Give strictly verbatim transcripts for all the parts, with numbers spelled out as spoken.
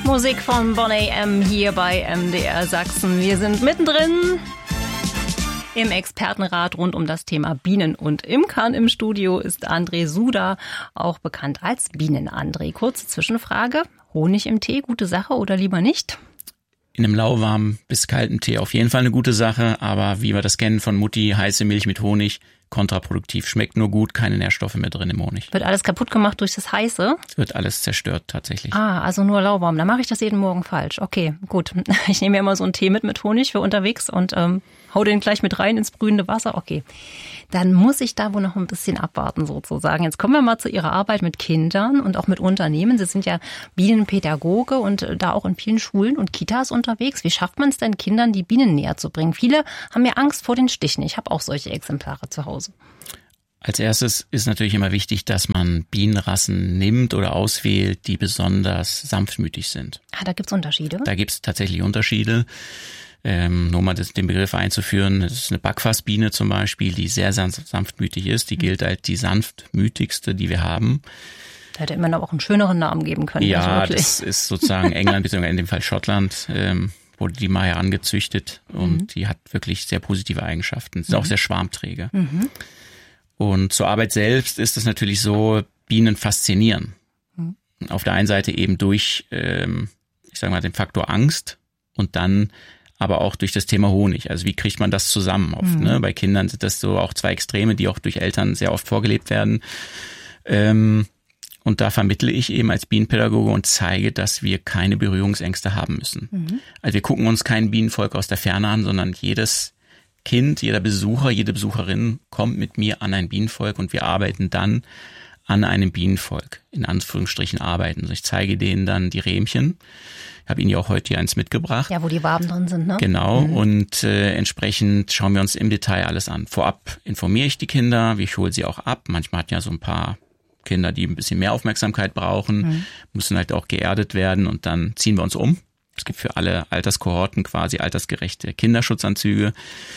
Musik von Bon A M hier bei M D R Sachsen. Wir sind mittendrin im Expertenrat rund um das Thema Bienen und Imkern. Im Studio ist André Suda, auch bekannt als Bienen-André. Kurze Zwischenfrage. Honig im Tee, gute Sache oder lieber nicht? In einem lauwarmen bis kalten Tee auf jeden Fall eine gute Sache, aber wie wir das kennen von Mutti, heiße Milch mit Honig, kontraproduktiv. Schmeckt nur gut, keine Nährstoffe mehr drin im Honig. Wird alles kaputt gemacht durch das Heiße? Es wird alles zerstört tatsächlich. Ah, also nur lauwarm. Dann mache ich das jeden Morgen falsch. Okay, gut. Ich nehme ja immer so einen Tee mit mit Honig für unterwegs und ähm, hau den gleich mit rein ins brühende Wasser. Okay, dann muss ich da wohl noch ein bisschen abwarten sozusagen. Jetzt kommen wir mal zu Ihrer Arbeit mit Kindern und auch mit Unternehmen. Sie sind ja Bienenpädagoge und da auch in vielen Schulen und Kitas unterwegs. Wie schafft man es denn, Kindern die Bienen näher zu bringen? Viele haben ja Angst vor den Stichen. Ich habe auch solche Exemplare zu Hause. Als erstes ist natürlich immer wichtig, dass man Bienenrassen nimmt oder auswählt, die besonders sanftmütig sind. Ah, da gibt's Unterschiede? Da gibt's tatsächlich Unterschiede. Ähm, nur mal das, den Begriff einzuführen, das ist eine Backfassbiene zum Beispiel, die sehr sanft, sanftmütig ist. Die gilt als die sanftmütigste, die wir haben. Da hätte man aber auch einen schöneren Namen geben können. Ja, also das ist sozusagen England, beziehungsweise in dem Fall Schottland, ähm, wurde die mal angezüchtet und mhm. die hat wirklich sehr positive Eigenschaften. Ist mhm. auch sehr schwarmträger. Mhm. Und zur Arbeit selbst ist es natürlich so, Bienen faszinieren. Mhm. Auf der einen Seite eben durch, ähm, ich sage mal, den Faktor Angst und dann aber auch durch das Thema Honig. Also wie kriegt man das zusammen oft? Mhm. Ne? Bei Kindern sind das so auch zwei Extreme, die auch durch Eltern sehr oft vorgelebt werden. Ähm, Und da vermittle ich eben als Bienenpädagoge und zeige, dass wir keine Berührungsängste haben müssen. Mhm. Also wir gucken uns kein Bienenvolk aus der Ferne an, sondern jedes Kind, jeder Besucher, jede Besucherin kommt mit mir an ein Bienenvolk und wir arbeiten dann an einem Bienenvolk. In Anführungsstrichen arbeiten. Also ich zeige denen dann die Rähmchen. Ich habe Ihnen ja auch heute hier eins mitgebracht. Ja, wo die Waben drin sind, ne? Genau. Mhm. Und äh, entsprechend schauen wir uns im Detail alles an. Vorab informiere ich die Kinder, ich hole sie auch ab. Manchmal hat ja so ein paar Kinder, die ein bisschen mehr Aufmerksamkeit brauchen, mhm. müssen halt auch geerdet werden und dann ziehen wir uns um. Es gibt für alle Alterskohorten quasi altersgerechte Kinderschutzanzüge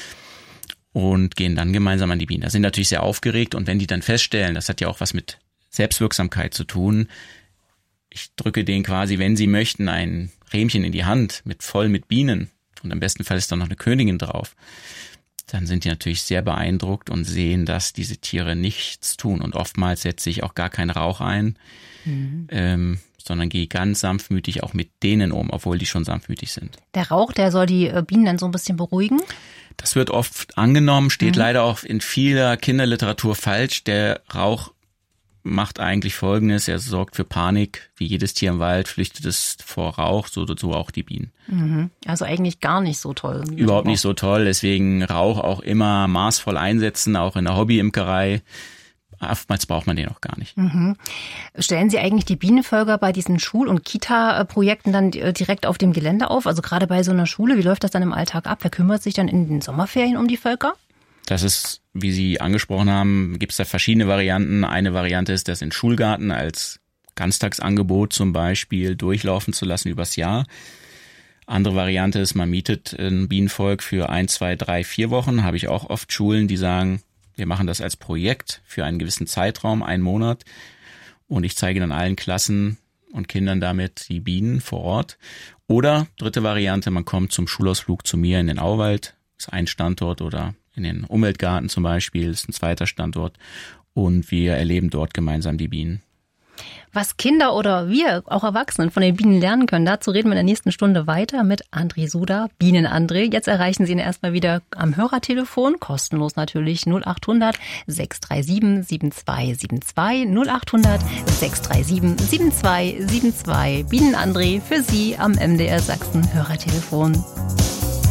und gehen dann gemeinsam an die Bienen. Da sind natürlich sehr aufgeregt und wenn die dann feststellen, das hat ja auch was mit Selbstwirksamkeit zu tun, ich drücke denen quasi, wenn sie möchten, ein Rähmchen in die Hand mit voll mit Bienen und im besten Fall ist da noch eine Königin drauf. Dann sind die natürlich sehr beeindruckt und sehen, dass diese Tiere nichts tun. Und oftmals setze ich auch gar keinen Rauch ein, mhm. ähm, sondern gehe ganz sanftmütig auch mit denen um, obwohl die schon sanftmütig sind. Der Rauch, der soll die Bienen dann so ein bisschen beruhigen? Das wird oft angenommen, steht mhm. leider auch in vieler Kinderliteratur falsch. Der Rauch macht eigentlich Folgendes, er sorgt für Panik, wie jedes Tier im Wald flüchtet es vor Rauch, so so auch die Bienen. Mhm. Also eigentlich gar nicht so toll. Überhaupt nicht so toll, deswegen Rauch auch immer maßvoll einsetzen, auch in der Hobbyimkerei. Oftmals braucht man den auch gar nicht. Mhm. Stellen Sie eigentlich die Bienenvölker bei diesen Schul- und Kita-Projekten dann direkt auf dem Gelände auf? Also gerade bei so einer Schule, wie läuft das dann im Alltag ab? Wer kümmert sich dann in den Sommerferien um die Völker? Das ist, wie Sie angesprochen haben, gibt es da verschiedene Varianten. Eine Variante ist, das in Schulgarten als Ganztagsangebot zum Beispiel durchlaufen zu lassen übers Jahr. Andere Variante ist, man mietet ein Bienenvolk für ein, zwei, drei, vier Wochen. Habe ich auch oft Schulen, die sagen, wir machen das als Projekt für einen gewissen Zeitraum, einen Monat. Und ich zeige dann allen Klassen und Kindern damit die Bienen vor Ort. Oder dritte Variante, man kommt zum Schulausflug zu mir in den Auwald. Das ist ein Standort oder in den Umweltgarten zum Beispiel, ist ein zweiter Standort und wir erleben dort gemeinsam die Bienen. Was Kinder oder wir, auch Erwachsenen, von den Bienen lernen können, dazu reden wir in der nächsten Stunde weiter mit André Suda, Bienen-André. Jetzt erreichen Sie ihn erstmal wieder am Hörertelefon, kostenlos natürlich, null acht hundert sechs drei sieben sieben zwei sieben zwei, null acht hundert sechs drei sieben sieben zwei sieben zwei. Bienen-André für Sie am M D R Sachsen Hörertelefon.